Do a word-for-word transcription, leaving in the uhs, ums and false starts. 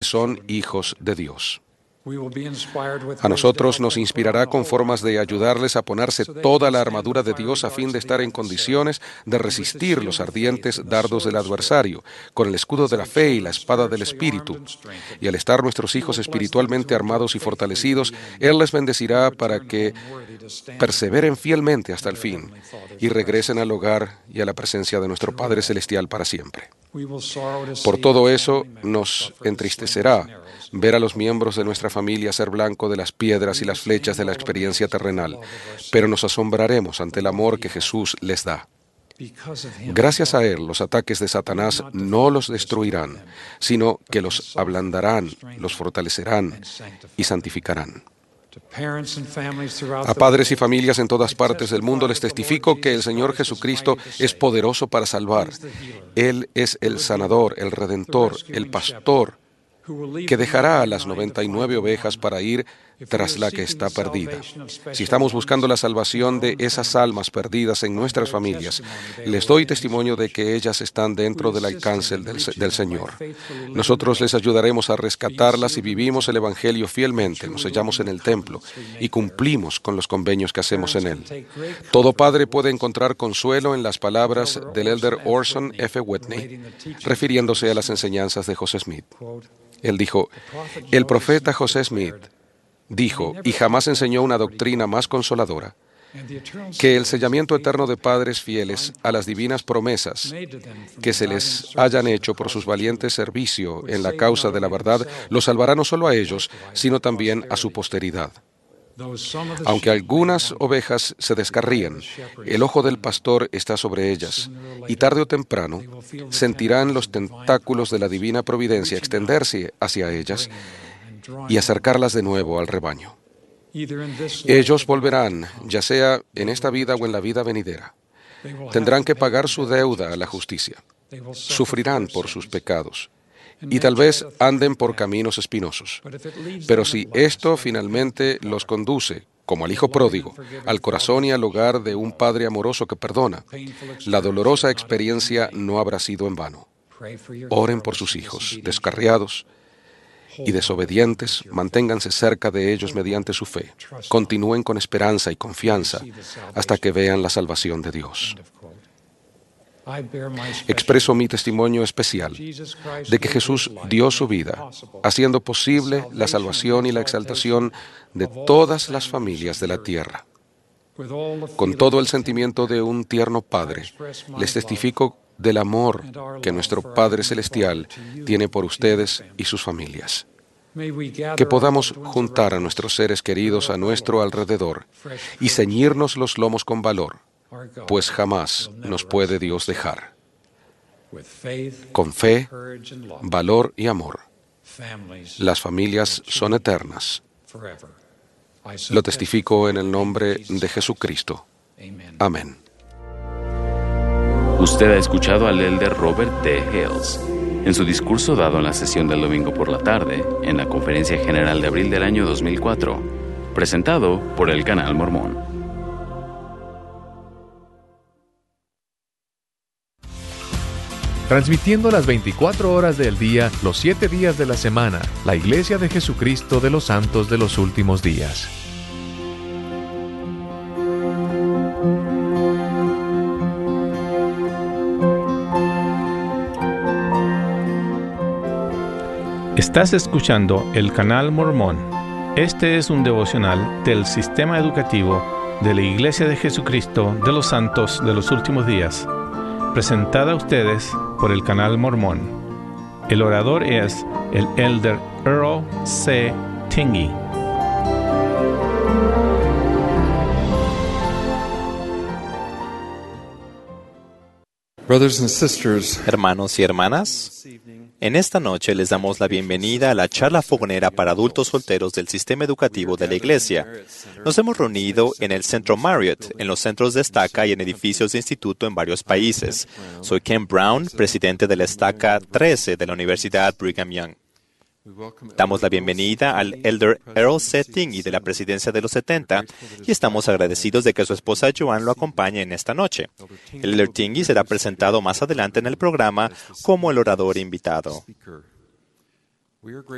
son hijos de Dios. A nosotros nos inspirará con formas de ayudarles a ponerse toda la armadura de Dios a fin de estar en condiciones de resistir los ardientes dardos del adversario, con el escudo de la fe y la espada del Espíritu. Y al estar nuestros hijos espiritualmente armados y fortalecidos, Él les bendecirá para que perseveren fielmente hasta el fin y regresen al hogar y a la presencia de nuestro Padre Celestial para siempre. Por todo eso, nos entristecerá ver a los miembros de nuestra familia ser blanco de las piedras y las flechas de la experiencia terrenal, pero nos asombraremos ante el amor que Jesús les da. Gracias a Él, los ataques de Satanás no los destruirán, sino que los ablandarán, los fortalecerán y santificarán. A padres y familias en todas partes del mundo les testifico que el Señor Jesucristo es poderoso para salvar. Él es el sanador, el redentor, el pastor, que dejará a las noventa y nueve ovejas para ir tras la que está perdida. Si estamos buscando la salvación de esas almas perdidas en nuestras familias, les doy testimonio de que ellas están dentro del alcance del, del Señor. Nosotros les ayudaremos a rescatarlas y vivimos el Evangelio fielmente, nos hallamos en el templo y cumplimos con los convenios que hacemos en él. Todo padre puede encontrar consuelo en las palabras del elder Orson F. Whitney, refiriéndose a las enseñanzas de José Smith. Él dijo, el profeta José Smith dijo, y jamás enseñó una doctrina más consoladora, que el sellamiento eterno de padres fieles a las divinas promesas que se les hayan hecho por sus valientes servicio en la causa de la verdad, los salvará no solo a ellos, sino también a su posteridad. Aunque algunas ovejas se descarrían, el ojo del pastor está sobre ellas, y tarde o temprano sentirán los tentáculos de la divina providencia extenderse hacia ellas y acercarlas de nuevo al rebaño. Ellos volverán, ya sea en esta vida o en la vida venidera. Tendrán que pagar su deuda a la justicia. Sufrirán por sus pecados. Y tal vez anden por caminos espinosos. Pero si esto finalmente los conduce, como al hijo pródigo, al corazón y al hogar de un padre amoroso que perdona, la dolorosa experiencia no habrá sido en vano. Oren por sus hijos, descarriados y desobedientes, manténganse cerca de ellos mediante su fe. Continúen con esperanza y confianza hasta que vean la salvación de Dios. Expreso mi testimonio especial de que Jesús dio su vida, haciendo posible la salvación y la exaltación de todas las familias de la tierra. Con todo el sentimiento de un tierno Padre, les testifico del amor que nuestro Padre Celestial tiene por ustedes y sus familias. Que podamos juntar a nuestros seres queridos a nuestro alrededor y ceñirnos los lomos con valor, pues jamás nos puede Dios dejar. Con fe, valor y amor, las familias son eternas. Lo testifico en el nombre de Jesucristo. Amén. Usted ha escuchado al elder Robert T. Hales en su discurso dado en la sesión del domingo por la tarde en la Conferencia General de abril del año dos mil cuatro, presentado por el Canal Mormón. Transmitiendo las veinticuatro horas del día, los siete días de la semana, la Iglesia de Jesucristo de los Santos de los Últimos Días. Estás escuchando el Canal Mormón. Este es un devocional del Sistema Educativo de la Iglesia de Jesucristo de los Santos de los Últimos Días, presentada a ustedes por el Canal Mormón. El orador es el elder Earl C. Tingey. Brothers and sisters, hermanos y hermanas, en esta noche les damos la bienvenida a la charla fogonera para adultos solteros del Sistema Educativo de la Iglesia. Nos hemos reunido en el Centro Marriott, en los centros de estaca y en edificios de instituto en varios países. Soy Ken Brown, presidente de la estaca trece de la Universidad Brigham Young. Damos la bienvenida al elder Earl C. Tingey de la Presidencia de los setenta y estamos agradecidos de que su esposa Joan lo acompañe en esta noche. El elder Tingey será presentado más adelante en el programa como el orador invitado.